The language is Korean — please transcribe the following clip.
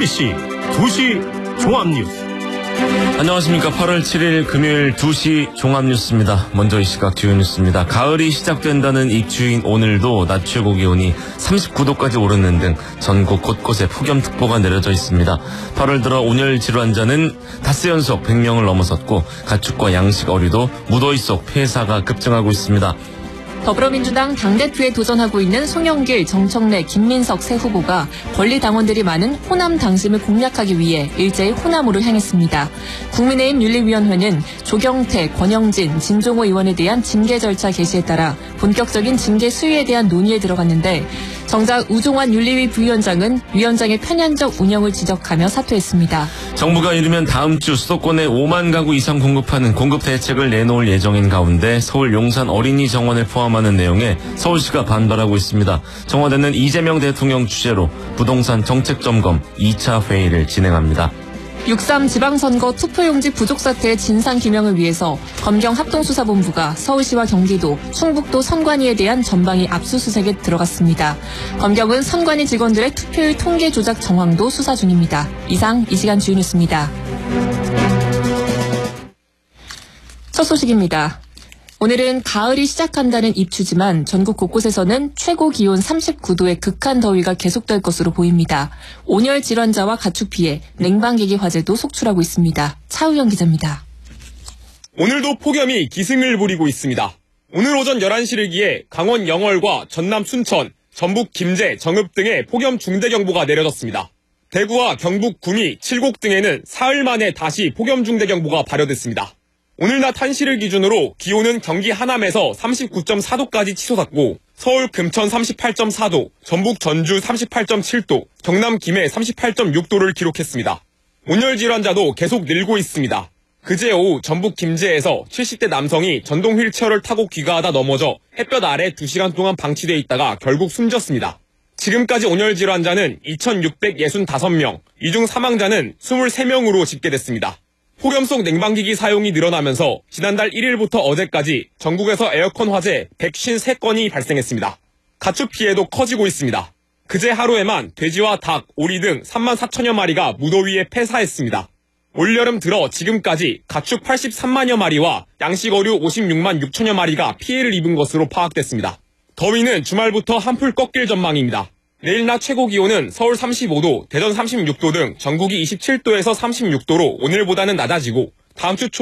MBC 2시 종합뉴스. 안녕하십니까. 8월 7일 금요일 2시 종합뉴스입니다. 먼저 이 시각 주요 뉴스입니다. 가을이 시작된다는 입추인 오늘도 낮 최고 기온이 39도까지 오르는 등 전국 곳곳에 폭염특보가 내려져 있습니다. 8월 들어 온열 질환자는 닷새 연속 100명을 넘어섰고 가축과 양식 어류도 무더위 속 폐사가 급증하고 있습니다. 더불어민주당 당대표에 도전하고 있는 송영길, 정청래, 김민석 세 후보가 권리 당원들이 많은 호남 당심을 공략하기 위해 일제히 호남으로 향했습니다. 국민의힘 윤리위원회는 조경태, 권영진, 진종호 의원에 대한 징계 절차 개시에 따라 본격적인 징계 수위에 대한 논의에 들어갔는데 정작 우종환 윤리위 부위원장은 위원장의 편향적 운영을 지적하며 사퇴했습니다. 정부가 이르면 다음 주 수도권에 5만 가구 이상 공급하는 공급 대책을 내놓을 예정인 가운데 서울 용산 어린이 정원을 포함하는 내용에 서울시가 반발하고 있습니다. 청와대는 이재명 대통령 주재로 부동산 정책 점검 2차 회의를 진행합니다. 6.3 지방선거 투표용지 부족 사태의 진상규명을 위해서 검경 합동수사본부가 서울시와 경기도, 충북도 선관위에 대한 전방위 압수수색에 들어갔습니다. 검경은 선관위 직원들의 투표율 통계 조작 정황도 수사 중입니다. 이상 이 시간 주요 뉴스입니다. 첫 소식입니다. 오늘은 가을이 시작한다는 입추지만 전국 곳곳에서는 최고 기온 39도의 극한 더위가 계속될 것으로 보입니다. 온열 질환자와 가축 피해, 냉방기기 화재도 속출하고 있습니다. 차우영 기자입니다. 오늘도 폭염이 기승을 부리고 있습니다. 오늘 오전 11시를 기해 강원 영월과 전남 순천, 전북 김제, 정읍 등에 폭염 중대경보가 내려졌습니다. 대구와 경북 구미, 칠곡 등에는 사흘 만에 다시 폭염 중대경보가 발효됐습니다. 오늘 낮 1시를 기준으로 기온은 경기 하남에서 39.4도까지 치솟았고 서울 금천 38.4도, 전북 전주 38.7도, 경남 김해 38.6도를 기록했습니다. 온열 질환자도 계속 늘고 있습니다. 그제 오후 전북 김제에서 70대 남성이 전동 휠체어를 타고 귀가하다 넘어져 햇볕 아래 2시간 동안 방치돼 있다가 결국 숨졌습니다. 지금까지 온열 질환자는 2,665명, 이 중 사망자는 23명으로 집계됐습니다. 폭염 속 냉방기기 사용이 늘어나면서 지난달 1일부터 어제까지 전국에서 에어컨 화재 153건이 발생했습니다. 가축 피해도 커지고 있습니다. 그제 하루에만 돼지와 닭, 오리 등 3만 4천여 마리가 무더위에 폐사했습니다. 올여름 들어 지금까지 가축 83만여 마리와 양식 어류 56만 6천여 마리가 피해를 입은 것으로 파악됐습니다. 더위는 주말부터 한풀 꺾일 전망입니다. 내일 낮 최고 기온은 서울 35도, 대전 36도 등 전국이 27도에서 36도로 오늘보다는 낮아지고 다음 주